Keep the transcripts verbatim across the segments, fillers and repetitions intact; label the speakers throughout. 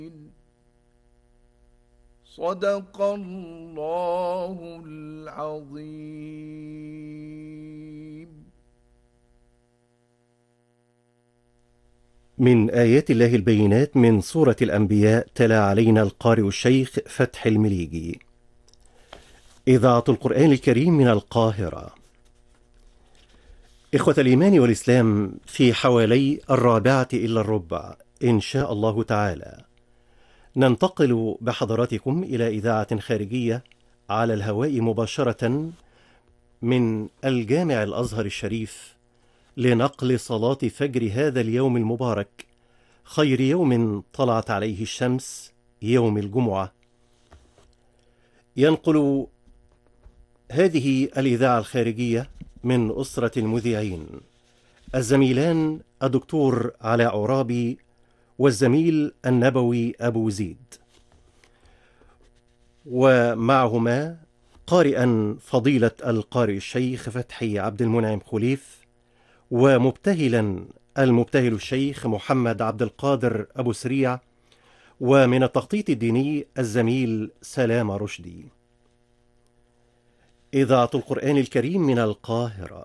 Speaker 1: صدق الله العظيم.
Speaker 2: من آيات الله البينات من سورة الأنبياء تلا علينا القارئ الشيخ فتح المليجي. إذاعة القرآن الكريم من القاهرة. إخوة الإيمان والإسلام، في حوالي الرابعة إلا الربع إن شاء الله تعالى ننتقل بحضراتكم إلى إذاعة خارجية على الهواء مباشرة من الجامع الأزهر الشريف لنقل صلاة فجر هذا اليوم المبارك، خير يوم طلعت عليه الشمس، يوم الجمعة. ينقل هذه الإذاعة الخارجية من أسرة المذيعين الزميلان الدكتور علاء عرابي والزميل النبوي أبو زيد، ومعهما قارئا فضيلة القارئ الشيخ فتحي عبد المنعم خليف، ومبتهلا المبتهل الشيخ محمد عبد القادر أبو سريع، ومن التخطيط الديني الزميل سلام رشدي. إذاعة القرآن الكريم من القاهرة.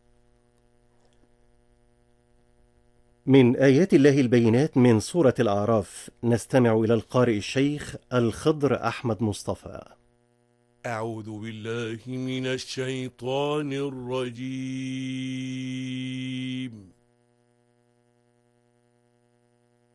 Speaker 2: من آيات الله البينات من سورة الأعراف نستمع إلى القارئ الشيخ الخضر أحمد مصطفى.
Speaker 3: أعوذ بالله من الشيطان الرجيم.